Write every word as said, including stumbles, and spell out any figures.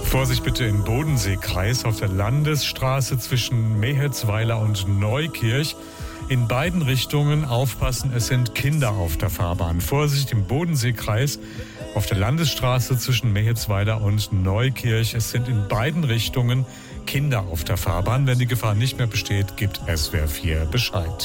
Vorsicht bitte im Bodenseekreis auf der Landesstraße zwischen Mehetzweiler und Neukirch. In beiden Richtungen aufpassen, es sind Kinder auf der Fahrbahn. Vorsicht im Bodenseekreis auf der Landesstraße zwischen Mehetzweiler und Neukirch. Es sind in beiden Richtungen Kinder auf der Fahrbahn. Wenn die Gefahr nicht mehr besteht, gibt S W R vier Bescheid.